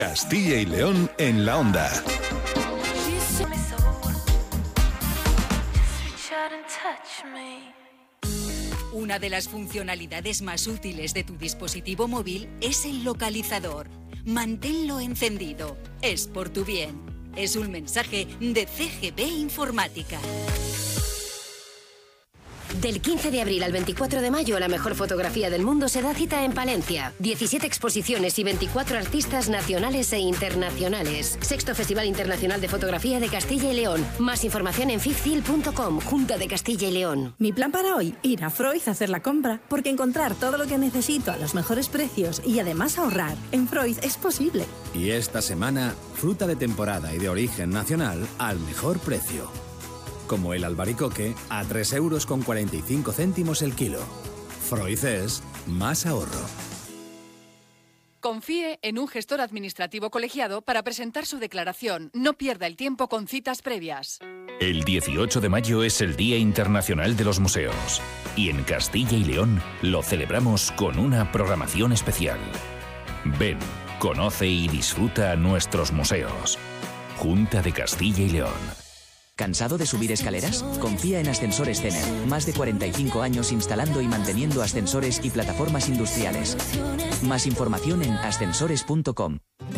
Castilla y León en la onda. Una de las funcionalidades más útiles de tu dispositivo móvil es el localizador. Manténlo encendido. Es por tu bien. Es un mensaje de CGP Informática. Del 15 de abril al 24 de mayo, la mejor fotografía del mundo se da cita en Palencia. 17 exposiciones y 24 artistas nacionales e internacionales. Sexto Festival Internacional de Fotografía de Castilla y León. Más información en fifcil.com, Junta de Castilla y León. Mi plan para hoy, ir a Freud a hacer la compra, porque encontrar todo lo que necesito a los mejores precios y además ahorrar en Freud es posible. Y esta semana, fruta de temporada y de origen nacional al mejor precio. Como el albaricoque a 3,45 € el kilo. Freud es más ahorro. Confíe en un gestor administrativo colegiado para presentar su declaración. No pierda el tiempo con citas previas. El 18 de mayo es el Día Internacional de los Museos. Y en Castilla y León lo celebramos con una programación especial. Ven, conoce y disfruta nuestros museos. Junta de Castilla y León. ¿Cansado de subir escaleras? Confía en Ascensores Zener. Más de 45 años instalando y manteniendo ascensores y plataformas industriales. Más información en ascensores.com.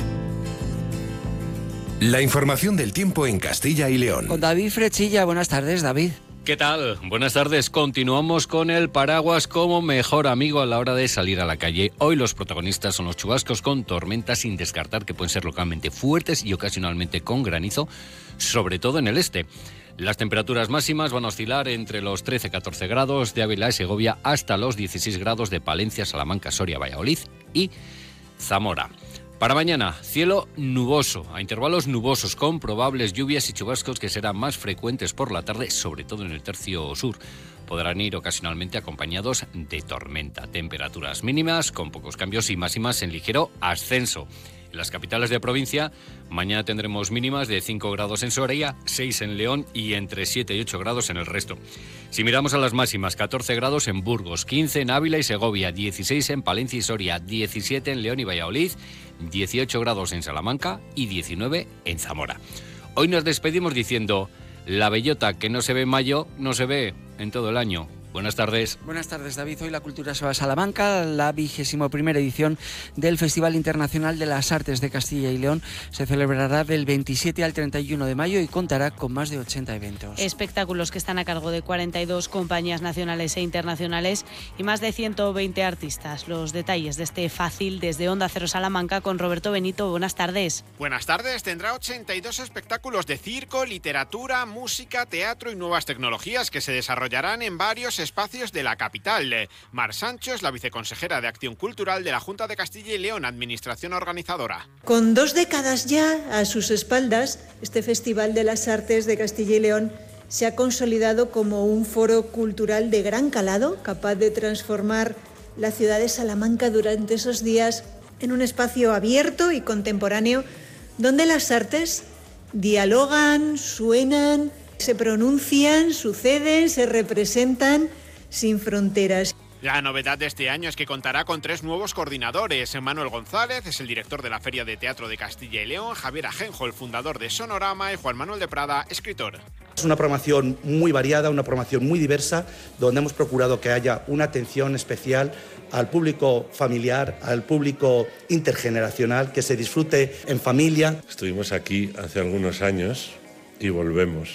La información del tiempo en Castilla y León. Con David Frechilla. Buenas tardes, David. ¿Qué tal? Buenas tardes. Continuamos con el paraguas como mejor amigo a la hora de salir a la calle. Hoy los protagonistas son los chubascos con tormentas, sin descartar que pueden ser localmente fuertes y ocasionalmente con granizo, sobre todo en el este. Las temperaturas máximas van a oscilar entre los 13-14 grados de Ávila y Segovia hasta los 16 grados de Palencia, Salamanca, Soria, Valladolid y Zamora. Para mañana, cielo nuboso, a intervalos nubosos con probables lluvias y chubascos que serán más frecuentes por la tarde, sobre todo en el tercio sur. Podrán ir ocasionalmente acompañados de tormenta. Temperaturas mínimas con pocos cambios y máximas en ligero ascenso. En las capitales de provincia, mañana tendremos mínimas de 5 grados en Soria, 6 en León y entre 7 y 8 grados en el resto. Si miramos a las máximas, 14 grados en Burgos, 15 en Ávila y Segovia, 16 en Palencia y Soria, 17 en León y Valladolid, 18 grados en Salamanca y 19 en Zamora. Hoy nos despedimos diciendo, la bellota que no se ve en mayo, no se ve en todo el año. Buenas tardes. Buenas tardes, David. Hoy la cultura se va a Salamanca. La 21ª edición del Festival Internacional de las Artes de Castilla y León se celebrará del 27 al 31 de mayo y contará con más de 80 eventos. Espectáculos que están a cargo de 42 compañías nacionales e internacionales y más de 120 artistas. Los detalles de este fácil desde Onda Cero Salamanca con Roberto Benito. Buenas tardes. Buenas tardes. Tendrá 82 espectáculos de circo, literatura, música, teatro y nuevas tecnologías que se desarrollarán en varios espacios de la capital. Mar Sancho es la viceconsejera de Acción Cultural de la Junta de Castilla y León, administración organizadora. Con 2 décadas ya a sus espaldas, este Festival de las Artes de Castilla y León se ha consolidado como un foro cultural de gran calado, capaz de transformar la ciudad de Salamanca durante esos días en un espacio abierto y contemporáneo donde las artes dialogan, suenan, se pronuncian, suceden, se representan sin fronteras. La novedad de este año es que contará con 3 nuevos coordinadores. Manuel González es el director de la Feria de Teatro de Castilla y León, Javier Ajenjo, el fundador de Sonorama, y Juan Manuel de Prada, escritor. Es una programación muy variada, una programación muy diversa, donde hemos procurado que haya una atención especial al público familiar, al público intergeneracional, que se disfrute en familia. Estuvimos aquí hace algunos años y volvemos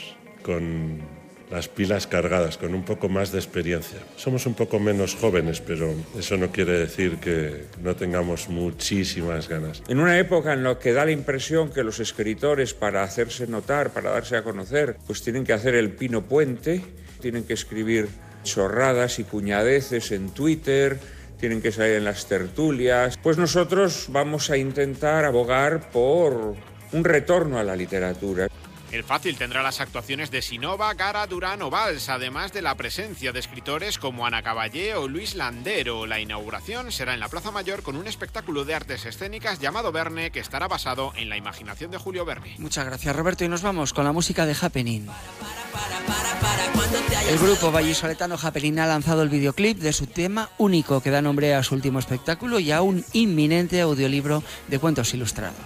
con las pilas cargadas, con un poco más de experiencia. Somos un poco menos jóvenes, pero eso no quiere decir que no tengamos muchísimas ganas. En una época en la que da la impresión que los escritores, para hacerse notar, para darse a conocer, pues tienen que hacer el pino puente, tienen que escribir chorradas y puñadeces en Twitter, tienen que salir en las tertulias. Pues nosotros vamos a intentar abogar por un retorno a la literatura. El Fácil tendrá las actuaciones de Sinova, Gara, Durán o Valls, además de la presencia de escritores como Ana Caballé o Luis Landero. La inauguración será en la Plaza Mayor con un espectáculo de artes escénicas llamado Verne, que estará basado en la imaginación de Julio Verne. Muchas gracias, Roberto, y nos vamos con la música de Happening. El grupo vallisoletano Happening ha lanzado el videoclip de su tema único que da nombre a su último espectáculo y a un inminente audiolibro de cuentos ilustrados.